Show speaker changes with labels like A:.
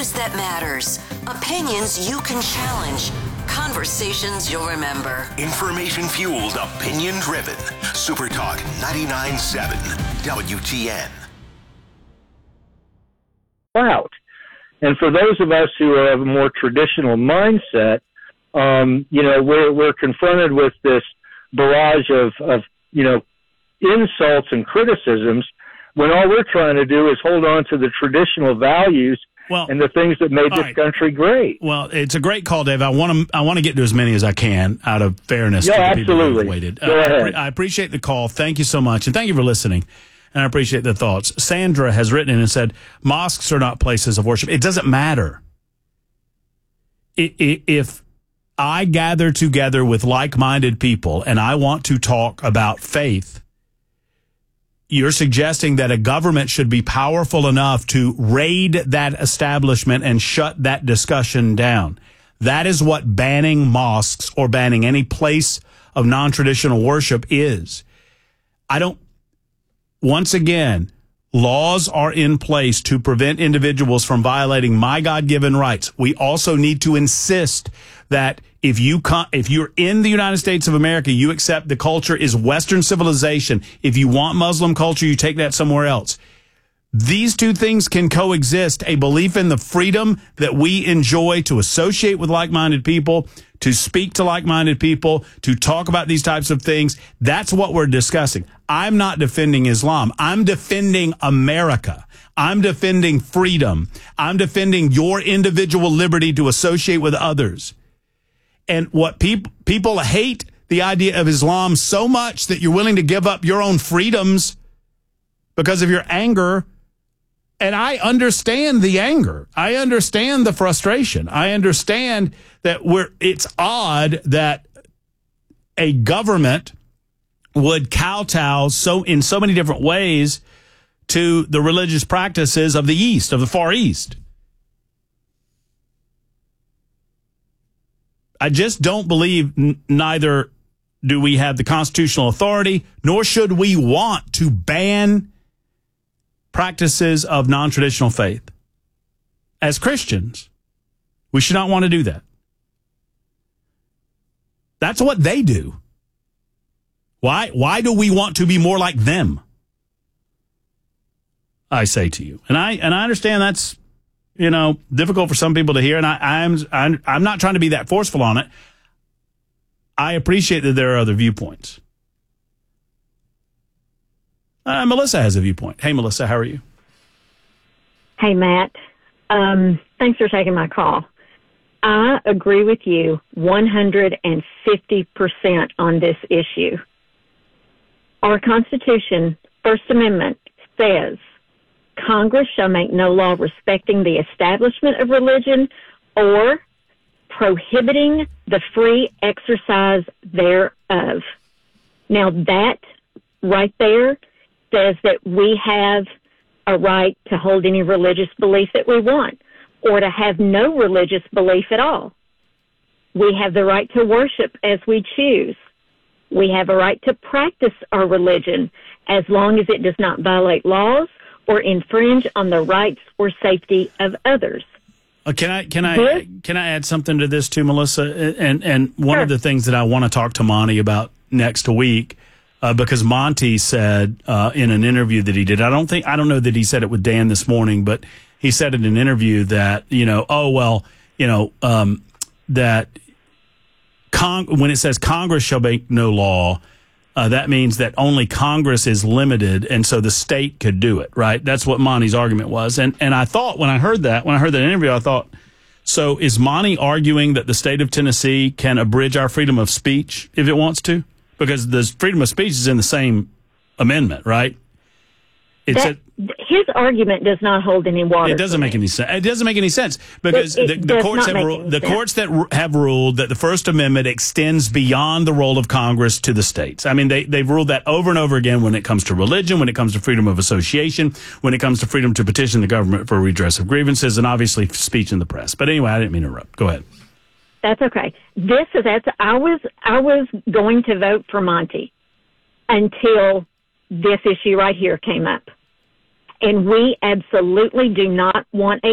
A: News that matters. Opinions you can challenge. Conversations you'll remember.
B: Information-fueled, opinion-driven. Supertalk 99.7 WTN.
C: Out. And for those of us who have a more traditional mindset, we're confronted with this barrage of insults and criticisms when all we're trying to do is hold on to the traditional values and the things that made this country great.
D: Well, it's a great call, Dave. I want to get to as many as I can out of fairness to the
C: absolutely.
D: people who have waited.
C: Go ahead.
D: I appreciate the call. Thank you so much, and thank you for listening. And I appreciate the thoughts. Sandra has written in and said, mosques are not places of worship. It doesn't matter. If I gather together with like-minded people and I want to talk about faith, you're suggesting that a government should be powerful enough to raid that establishment and shut that discussion down. That is what banning mosques or banning any place of non-traditional worship is. Once again, laws are in place to prevent individuals from violating my God-given rights. We also need to insist that if you're in the United States of America, you accept the culture is Western civilization. If you want Muslim culture, you take that somewhere else. These two things can coexist. A belief in the freedom that we enjoy to associate with like-minded people, to speak to like-minded people, to talk about these types of things. That's what we're discussing. I'm not defending Islam. I'm defending America. I'm defending freedom. I'm defending your individual liberty to associate with others. And what people hate the idea of Islam so much that you're willing to give up your own freedoms because of your anger. And I understand the anger. I understand the frustration. I understand that it's odd that a government would kowtow in so many different ways to the religious practices of the East, of the Far East. I just don't believe neither do we have the constitutional authority, nor should we want to ban practices of non-traditional faith. As Christians, we should not want to do that. That's what they do. Why do we want to be more like them? I say to you. And I understand that's, difficult for some people to hear, and I'm not trying to be that forceful on it. I appreciate that there are other viewpoints. Melissa has a viewpoint. Hey, Melissa, how are you?
E: Hey, Matt. Thanks for taking my call. I agree with you 150% on this issue. Our Constitution, First Amendment, says Congress shall make no law respecting the establishment of religion or prohibiting the free exercise thereof. Now that right there says that we have a right to hold any religious belief that we want or to have no religious belief at all. We have the right to worship as we choose. We have a right to practice our religion as long as it does not violate laws or infringe on the rights or safety of others.
D: Can I add something to this too, Melissa? And one of the things that I want to talk to Monty about next week, because Monty said in an interview that he did, I don't know that he said it with Dan this morning, but he said in an interview that that when it says Congress shall make no law, that means that only Congress is limited, and so the state could do it, right? That's what Monty's argument was. And I thought when I heard that interview, I thought, so is Monty arguing that the state of Tennessee can abridge our freedom of speech if it wants to? Because the freedom of speech is in the same amendment, right?
E: His argument does not hold any water.
D: It doesn't make any sense. It doesn't make any sense because the courts that have ruled that the First Amendment extends beyond the role of Congress to the states. I mean, they've ruled that over and over again when it comes to religion, when it comes to freedom of association, when it comes to freedom to petition the government for redress of grievances, and obviously speech in the press. But anyway, I didn't mean to interrupt. Go ahead.
E: That's okay. I was going to vote for Monty until this issue right here came up. And we absolutely do not want a